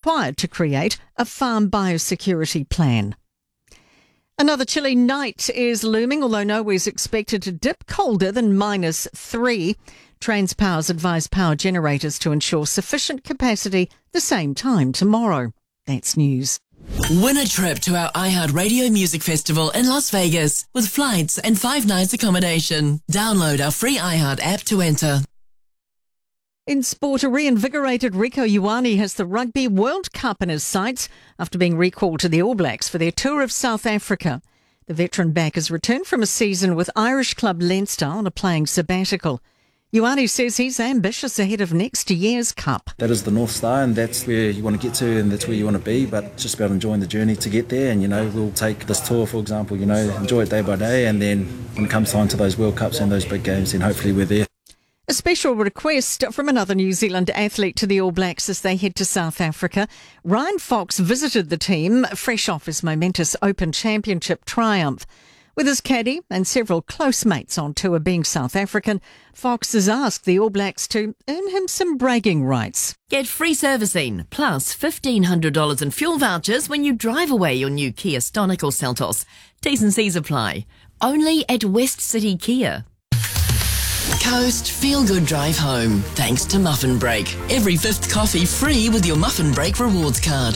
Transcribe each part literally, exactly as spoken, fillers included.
required to create a farm biosecurity plan. Another chilly night is looming, although nowhere is expected to dip colder than minus three. Transpower's advised power generators to ensure sufficient capacity the same time tomorrow. That's news. Win a trip to our iHeartRadio Music Festival in Las Vegas with flights and five nights accommodation. Download our free iHeart app to enter. In sport, a reinvigorated Rieko Ioane has the Rugby World Cup in his sights after being recalled to the All Blacks for their tour of South Africa. The veteran back has returned from a season with Irish club Leinster on a playing sabbatical. Ioane says he's ambitious ahead of next year's Cup. That is the North Star, and that's where you want to get to and that's where you want to be, but it's just about enjoying the journey to get there. And, you know, we'll take this tour, for example, you know, enjoy it day by day, and then when it comes time to those World Cups and those big games, then hopefully we're there. A special request from another New Zealand athlete to the All Blacks as they head to South Africa. Ryan Fox visited the team fresh off his momentous Open Championship triumph. With his caddy and several close mates on tour being South African, Fox has asked the All Blacks to earn him some bragging rights. Get free servicing plus fifteen hundred dollars in fuel vouchers when you drive away your new Kia Stonic or Seltos. T's and C's apply. Only at West City Kia. Coast Feel Good Drive Home, thanks to Muffin Break. Every fifth coffee free with your Muffin Break rewards card.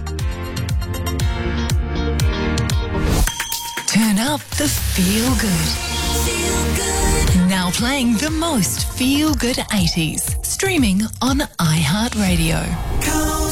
Turn up the Feel Good. Feel Good. Now playing the most Feel Good eighties. Streaming on iHeartRadio. Coast.